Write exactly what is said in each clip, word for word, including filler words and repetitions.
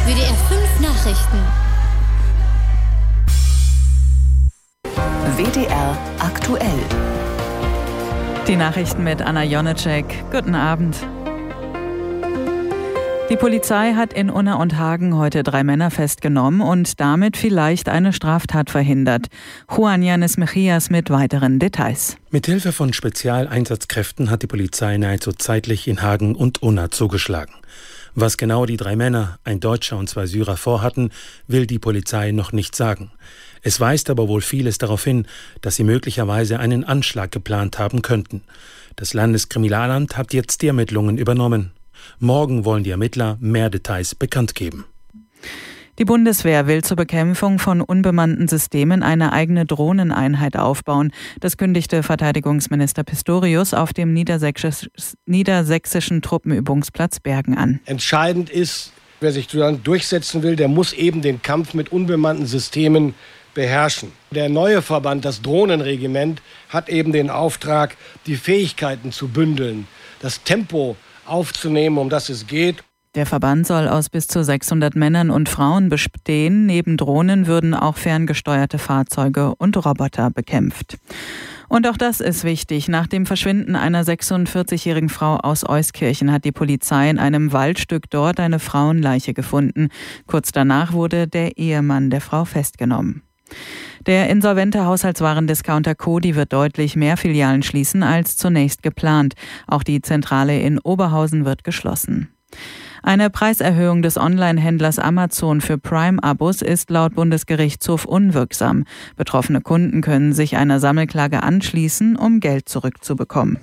W D R fünf Nachrichten. W D R aktuell. Die Nachrichten mit Anna Jonecek. Guten Abend. Die Polizei hat in Unna und Hagen heute drei Männer festgenommen und damit vielleicht eine Straftat verhindert. Juan Yanis Mejias mit weiteren Details. Mithilfe von Spezialeinsatzkräften hat die Polizei nahezu zeitlich in Hagen und Unna zugeschlagen. Was genau die drei Männer, ein Deutscher und zwei Syrer, vorhatten, will die Polizei noch nicht sagen. Es weist aber wohl vieles darauf hin, dass sie möglicherweise einen Anschlag geplant haben könnten. Das Landeskriminalamt hat jetzt die Ermittlungen übernommen. Morgen wollen die Ermittler mehr Details bekannt geben. Die Bundeswehr will zur Bekämpfung von unbemannten Systemen eine eigene Drohneneinheit aufbauen. Das kündigte Verteidigungsminister Pistorius auf dem niedersächsisch, niedersächsischen Truppenübungsplatz Bergen an. Entscheidend ist, wer sich durchsetzen will, der muss eben den Kampf mit unbemannten Systemen beherrschen. Der neue Verband, das Drohnenregiment, hat eben den Auftrag, die Fähigkeiten zu bündeln, das Tempo aufzunehmen, um das es geht. Der Verband soll aus bis zu sechshundert Männern und Frauen bestehen. Neben Drohnen würden auch ferngesteuerte Fahrzeuge und Roboter bekämpft. Und auch das ist wichtig. Nach dem Verschwinden einer sechsundvierzigjährigen Frau aus Euskirchen hat die Polizei in einem Waldstück dort eine Frauenleiche gefunden. Kurz danach wurde der Ehemann der Frau festgenommen. Der insolvente Haushaltswarendiscounter Coty wird deutlich mehr Filialen schließen als zunächst geplant. Auch die Zentrale in Oberhausen wird geschlossen. Eine Preiserhöhung des Online-Händlers Amazon für Prime-Abos ist laut Bundesgerichtshof unwirksam. Betroffene Kunden können sich einer Sammelklage anschließen, um Geld zurückzubekommen.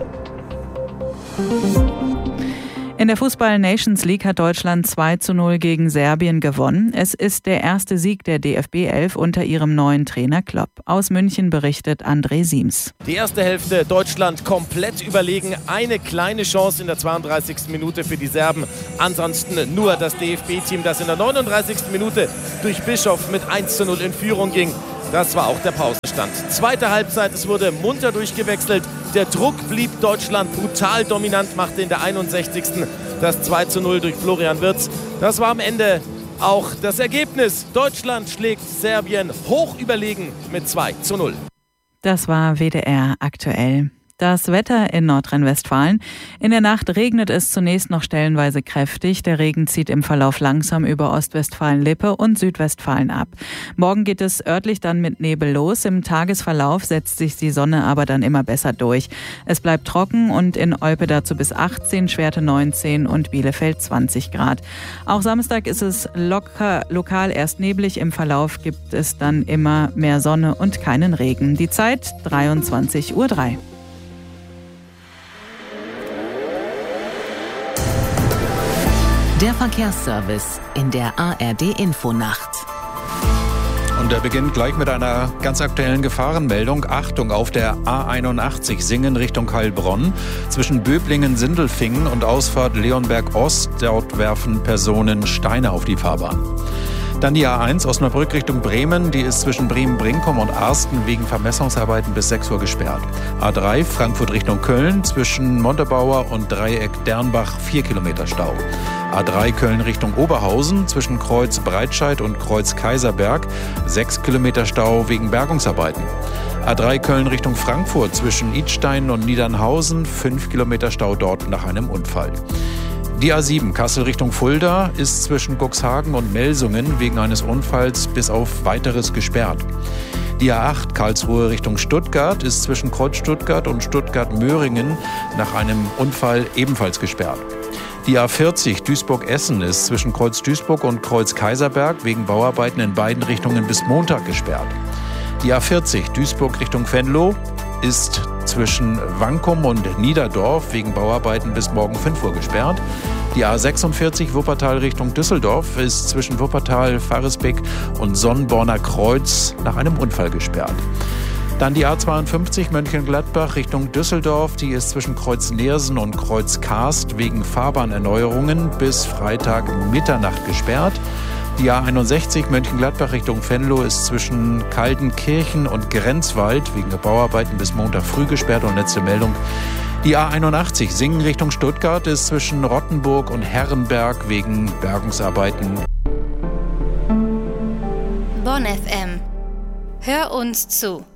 In der Fußball-Nations League hat Deutschland zwei zu null gegen Serbien gewonnen. Es ist der erste Sieg der D F B elf unter ihrem neuen Trainer Klopp. Aus München berichtet André Siems. Die erste Hälfte Deutschland komplett überlegen. Eine kleine Chance in der zweiunddreißigsten Minute für die Serben. Ansonsten nur das D F B-Team, das in der neununddreißigsten Minute durch Bischof mit eins zu null in Führung ging. Das war auch der Pausenstand. Zweite Halbzeit, es wurde munter durchgewechselt. Der Druck blieb Deutschland brutal dominant, machte in der einundsechzigsten das zwei zu null durch Florian Wirtz. Das war am Ende auch das Ergebnis. Deutschland schlägt Serbien hoch überlegen mit zwei zu null. Das war W D R aktuell. Das Wetter in Nordrhein-Westfalen. In der Nacht regnet es zunächst noch stellenweise kräftig. Der Regen zieht im Verlauf langsam über Ostwestfalen-Lippe und Südwestfalen ab. Morgen geht es örtlich dann mit Nebel los. Im Tagesverlauf setzt sich die Sonne aber dann immer besser durch. Es bleibt trocken und in Olpe dazu bis achtzehn, Schwerte neunzehn und Bielefeld zwanzig Grad. Auch Samstag ist es locker, lokal erst neblig. Im Verlauf gibt es dann immer mehr Sonne und keinen Regen. Die Zeit dreiundzwanzig Uhr drei. Der Verkehrsservice in der A R D-Infonacht. Und er beginnt gleich mit einer ganz aktuellen Gefahrenmeldung. Achtung, auf der A einundachtzig Singen Richtung Heilbronn. Zwischen Böblingen-Sindelfingen und Ausfahrt Leonberg Ost. Dort werfen Personen Steine auf die Fahrbahn. Dann die A eins Osnabrück Richtung Bremen. Die ist zwischen Bremen-Brinkum und Arsten wegen Vermessungsarbeiten bis sechs Uhr gesperrt. A drei Frankfurt Richtung Köln. Zwischen Montabaur und Dreieck Dernbach vier Kilometer Stau. A drei Köln Richtung Oberhausen. Zwischen Kreuz Breitscheid und Kreuz Kaiserberg sechs Kilometer Stau wegen Bergungsarbeiten. A drei Köln Richtung Frankfurt. Zwischen Idstein und Niedernhausen fünf Kilometer Stau dort nach einem Unfall. Die A sieben Kassel Richtung Fulda ist zwischen Cuxhagen und Melsungen wegen eines Unfalls bis auf Weiteres gesperrt. Die A acht Karlsruhe Richtung Stuttgart ist zwischen Kreuz Stuttgart und Stuttgart-Möhringen nach einem Unfall ebenfalls gesperrt. Die A vierzig Duisburg-Essen ist zwischen Kreuz Duisburg und Kreuz Kaiserberg wegen Bauarbeiten in beiden Richtungen bis Montag gesperrt. Die A vierzig Duisburg Richtung Venlo ist zwischen Wankum und Niederdorf wegen Bauarbeiten bis morgen fünf Uhr gesperrt. Die A sechsundvierzig Wuppertal Richtung Düsseldorf ist zwischen Wuppertal, Varesbeck und Sonnborner Kreuz nach einem Unfall gesperrt. Dann die A zweiundfünfzig Mönchengladbach Richtung Düsseldorf. Die ist zwischen Kreuz Neersen und Kreuz Karst wegen Fahrbahnerneuerungen bis Freitag Mitternacht gesperrt. Die A einundsechzig Mönchengladbach Richtung Venlo ist zwischen Kaltenkirchen und Grenzwald wegen Bauarbeiten bis Montag früh gesperrt. Und letzte Meldung. Die A einundachtzig Singen Richtung Stuttgart ist zwischen Rottenburg und Herrenberg wegen Bergungsarbeiten Bonn F M. Hör uns zu.